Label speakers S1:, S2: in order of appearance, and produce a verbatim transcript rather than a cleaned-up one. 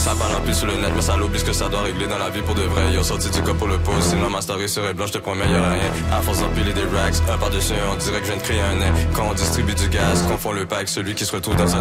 S1: Ça parle en plus sur le net, mais ça l'oublie ce que ça doit régler dans la vie pour de vrai. Yo, sorti du cas pour le pause, sinon ma story serait blanche, je te promets, y'a rien. À force d'empiler des racks, un par-dessus, on dirait que je viens de créer un nez. Quand on distribue du gaz, confond le pack, celui qui se retrouve dans un